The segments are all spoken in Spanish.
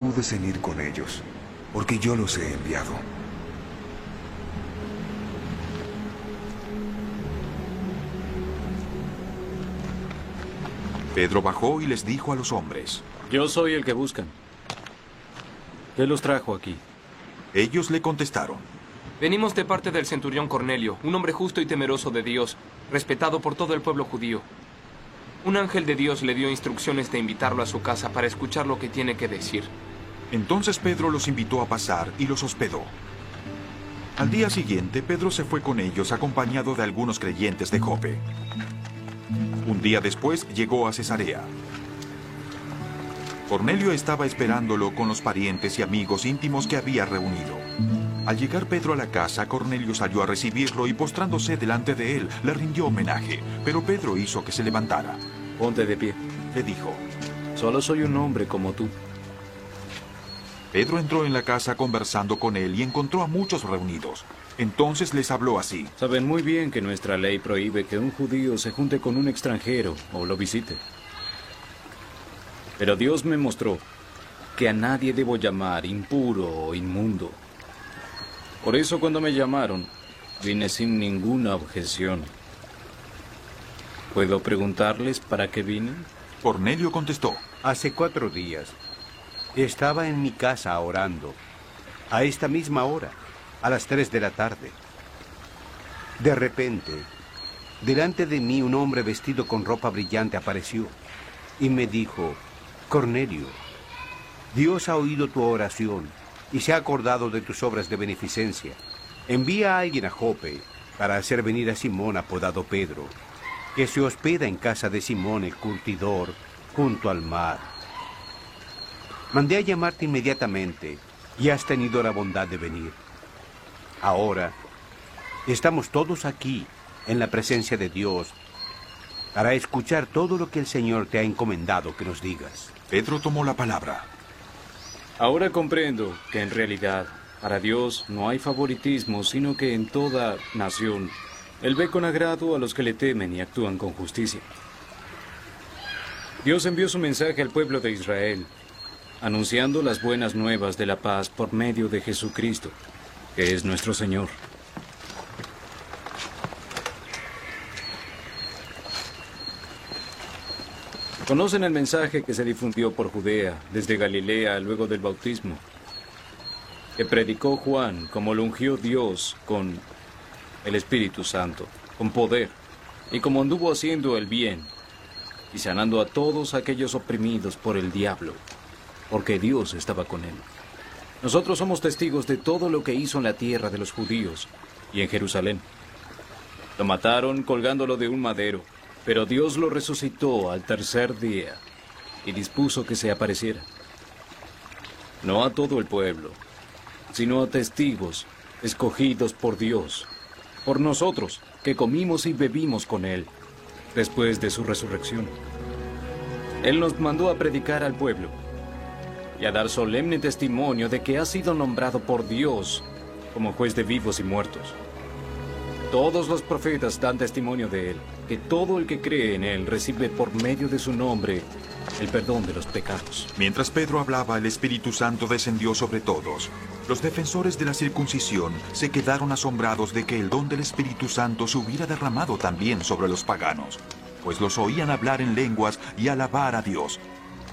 dudes en ir con ellos, porque yo los he enviado. Pedro bajó y les dijo a los hombres: Yo soy el que buscan. ¿Qué los trajo aquí? Ellos le contestaron: Venimos de parte del centurión Cornelio, un hombre justo y temeroso de Dios, respetado por todo el pueblo judío. Un ángel de Dios le dio instrucciones de invitarlo a su casa para escuchar lo que tiene que decir. Entonces Pedro los invitó a pasar y los hospedó. Al día siguiente, Pedro se fue con ellos acompañado de algunos creyentes de Jope. Un día después llegó a Cesarea. Cornelio estaba esperándolo con los parientes y amigos íntimos que había reunido. Al llegar Pedro a la casa, Cornelio salió a recibirlo y postrándose delante de él, le rindió homenaje. Pero Pedro hizo que se levantara. Ponte de pie. Le dijo: Solo soy un hombre como tú. Pedro entró en la casa conversando con él y encontró a muchos reunidos. Entonces les habló así: Saben muy bien que nuestra ley prohíbe que un judío se junte con un extranjero o lo visite. Pero Dios me mostró que a nadie debo llamar impuro o inmundo. Por eso cuando me llamaron, vine sin ninguna objeción. ¿Puedo preguntarles para qué vine? Cornelio contestó: Hace 4 días estaba en mi casa orando, a esta misma hora, a las 3 de la tarde. De repente, delante de mí un hombre vestido con ropa brillante apareció y me dijo: Cornelio, Dios ha oído tu oración y se ha acordado de tus obras de beneficencia. Envía a alguien a Jope para hacer venir a Simón apodado Pedro, que se hospeda en casa de Simón el curtidor, junto al mar. Mandé a llamarte inmediatamente y has tenido la bondad de venir. Ahora estamos todos aquí en la presencia de Dios para escuchar todo lo que el Señor te ha encomendado que nos digas. Pedro tomó la palabra. Ahora comprendo que en realidad para Dios no hay favoritismo, sino que en toda nación Él ve con agrado a los que le temen y actúan con justicia. Dios envió su mensaje al pueblo de Israel, anunciando las buenas nuevas de la paz por medio de Jesucristo, que es nuestro Señor. Conocen el mensaje que se difundió por Judea, desde Galilea, luego del bautismo, que predicó Juan como lo ungió Dios con el Espíritu Santo, con poder, y como anduvo haciendo el bien y sanando a todos aquellos oprimidos por el diablo, porque Dios estaba con él. Nosotros somos testigos de todo lo que hizo en la tierra de los judíos y en Jerusalén. Lo mataron colgándolo de un madero, pero Dios lo resucitó al 3er día y dispuso que se apareciera. No a todo el pueblo, sino a testigos escogidos por Dios, por nosotros que comimos y bebimos con Él después de su resurrección. Él nos mandó a predicar al pueblo y a dar solemne testimonio de que ha sido nombrado por Dios como juez de vivos y muertos. Todos los profetas dan testimonio de Él, que todo el que cree en Él recibe por medio de su nombre el perdón de los pecados. Mientras Pedro hablaba, el Espíritu Santo descendió sobre todos. Los defensores de la circuncisión se quedaron asombrados de que el don del Espíritu Santo se hubiera derramado también sobre los paganos, pues los oían hablar en lenguas y alabar a Dios.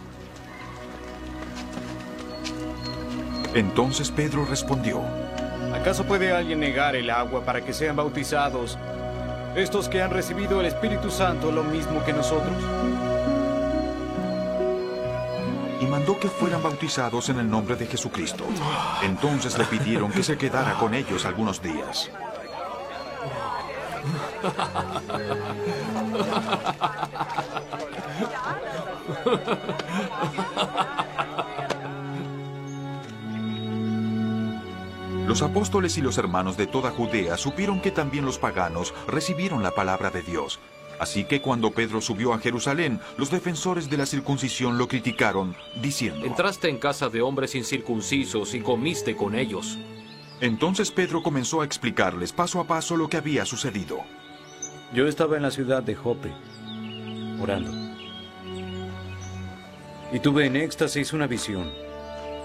Entonces Pedro respondió: ¿Acaso puede alguien negar el agua para que sean bautizados estos que han recibido el Espíritu Santo lo mismo que nosotros? Y mandó que fueran bautizados en el nombre de Jesucristo. Entonces le pidieron que se quedara con ellos algunos días. Los apóstoles y los hermanos de toda Judea supieron que también los paganos recibieron la palabra de Dios. Así que cuando Pedro subió a Jerusalén, los defensores de la circuncisión lo criticaron, diciendo: Entraste en casa de hombres incircuncisos y comiste con ellos. Entonces Pedro comenzó a explicarles paso a paso lo que había sucedido. Yo estaba en la ciudad de Jope, orando, y tuve en éxtasis una visión.